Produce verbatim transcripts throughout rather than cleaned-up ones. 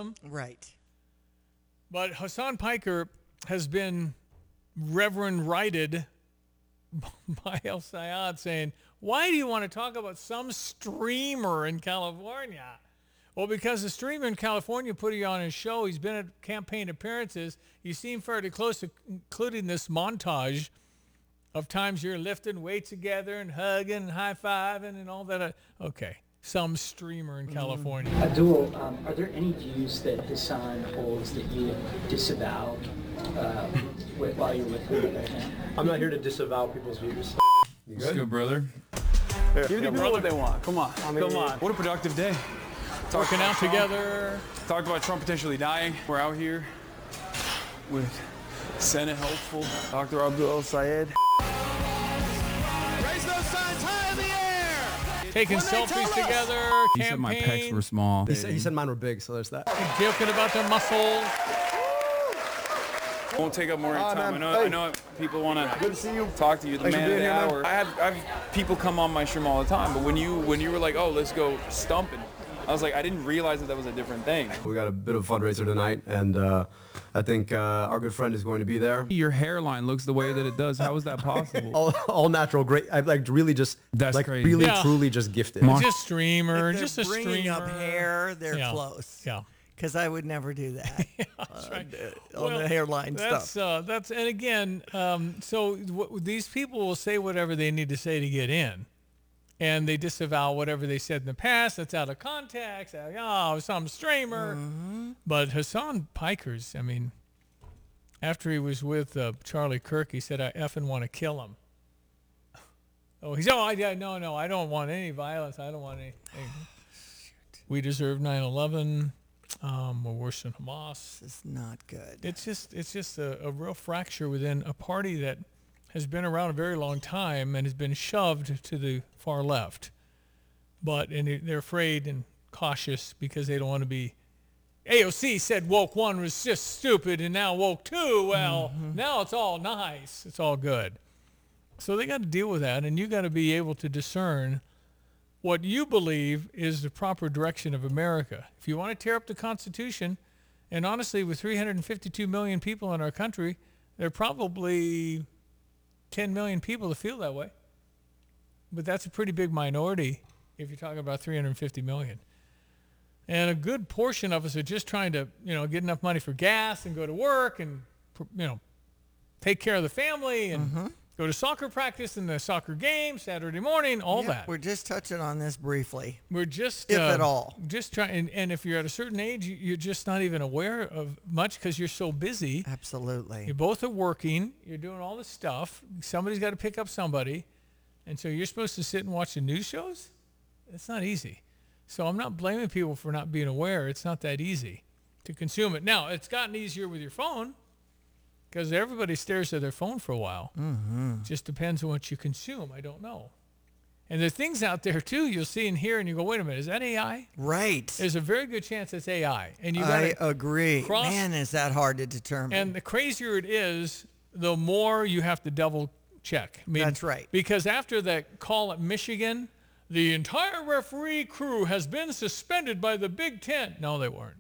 journalism. Right. But Hassan Piker has been Reverend righted by El Sayed saying, why do you want to talk about some streamer in California? Well, because the streamer in California put you on his show. He's been at campaign appearances. You seem fairly close to including this montage of times you're lifting weights together and hugging and high-fiving and all that. Okay, some streamer in California. Abdul, um, are there any views that Hassan holds that you would disavow uh, with, while you're with him right now? I'm not here to disavow people's views. You good? Good, brother. Here, give the people what they want. Come on. I mean, Come on. What a productive day. Talking out Trump. together. Talked about Trump potentially dying. We're out here with Senate hopeful Doctor Abdul Sayed. Raise those signs high in the air. Taking When they selfies tell us- together. He said my pecs were small. He said, he said mine were big, so there's that. Joking about their muscles. Won't take up more of your Ah, time. I man. know, Hey. I know people want to Good to see you. talk to you, the Thanks for man of being the here, man. hour. I have, I have people come on my stream all the time, but when you when you were like, oh, let's go stumping, I was like, I didn't realize that that was a different thing. We got a bit of a fundraiser tonight, and uh, I think uh, our good friend is going to be there. Your hairline looks the way that it does. How is that possible? All, all natural, great. I like really just That's like crazy. really Yeah. truly just gifted. Mar- Just streamer. If they're Just a bringing streamer. up hair, they're Yeah. close. Yeah. Because I would never do that. That's right. uh, on Well, the hairline that's, stuff. Uh, that's and again, um, so w- these people will say whatever they need to say to get in, and they disavow whatever they said in the past. That's out of context. uh, Oh, some streamer. Mm-hmm. But Hassan Pikers, I mean, after he was with uh, Charlie Kirk, he said, "I effing want to kill him." Oh, he's oh, I, I no, no, I don't want any violence. I don't want any. any. We deserve nine eleven. Um, we're worse than Hamas. This is not good. It's just it's just a, a real fracture within a party that has been around a very long time and has been shoved to the far left. But and they- they're afraid and cautious because they don't want to be. A O C said woke one was just stupid, and now woke two. Well, now it's all nice. It's all good. So they got to deal with that, and you got to be able to discern what you believe is the proper direction of America. If you want to tear up the Constitution, and honestly, with three hundred fifty-two million people in our country, there are probably ten million people that feel that way. But that's a pretty big minority if you're talking about three hundred fifty million. And a good portion of us are just trying to, you know, get enough money for gas and go to work and, you know, take care of the family and Mm-hmm. go to soccer practice and the soccer game Saturday morning, all Yeah, that. We're just touching on this briefly. We're just, If uh, at all. just trying. And, and if you're at a certain age, you- you're just not even aware of much because you're so busy. Absolutely. You both are working. You're doing all this stuff. Somebody's got to pick up somebody, and so you're supposed to sit and watch the news shows. It's not easy. So I'm not blaming people for not being aware. It's not that easy to consume it. Now it's gotten easier with your phone because everybody stares at their phone for a while. Mm-hmm. Just depends on what you consume. I don't know. And there are things out there too you'll see and hear, and you go, "Wait a minute, is that A I?" Right. There's a very good chance it's A I, and you I got to agree. cross- Man, is that hard to determine. And the crazier it is, the more you have to double check. I mean, That's right. Because after that call at Michigan, the entire referee crew has been suspended by the Big Ten. No, they weren't.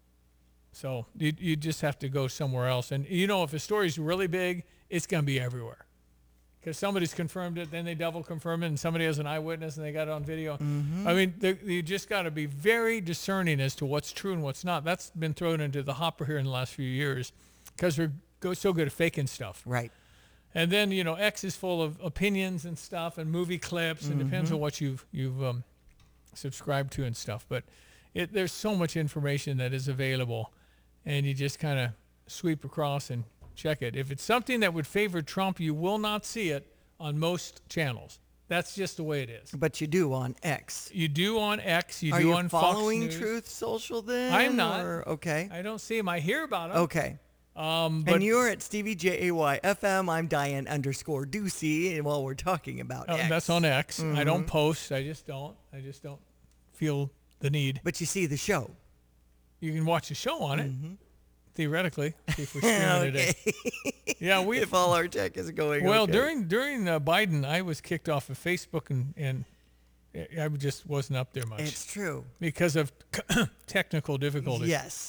So you, you just have to go somewhere else. And, you know, if a story's really big, it's going to be everywhere. Because somebody's confirmed it, then they double confirm it, and somebody has an eyewitness, and they got it on video. Mm-hmm. I mean, they, you just got to be very discerning as to what's true and what's not. That's been thrown into the hopper here in the last few years because we're go, so good at faking stuff. right. And then, you know, X is full of opinions and stuff and movie clips, and depends on what you've you've um, subscribed to and stuff. But it, there's so much information that is available, and you just kind of sweep across and check it. If it's something that would favor Trump, you will not see it on most channels. That's just the way it is. But you do on X. You do on X, you Are do you on following Fox News. Truth Social then? I'm not. Or, okay. I don't see them. I hear about them. Okay. Um, but And you're at Stevie J A Y F M. I'm Diane underscore Ducey. And while we're talking about uh, X. that's on X. I don't post. I just don't. I just don't feel the need. But you see the show. You can watch the show on it, theoretically. See if we're streaming today. Okay. Yeah, we. if all our tech is going Well, okay. during during uh, Biden, I was kicked off of Facebook, and and I just wasn't up there much It's true. because of technical difficulties. Yes.